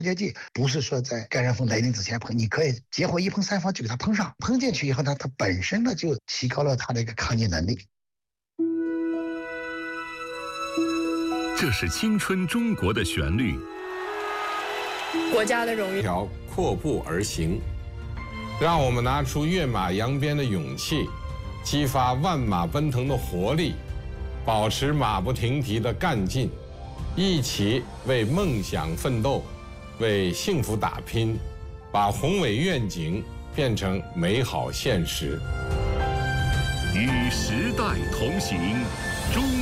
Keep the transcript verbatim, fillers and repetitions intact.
结剂不是说在感染风来临之前喷，你可以结合一喷三防就给它喷上，喷进去以后呢，它本身呢就提高了它的一个抗疫能力。 这是青春中国的旋律， 国家的荣誉。 条阔步而行，让我们拿出跃马扬鞭的勇气，激发万马奔腾的活力，保持马不停蹄的干劲，一起为梦想奋斗，为幸福打拼，把宏伟愿景变成美好现实。 与时代同行，中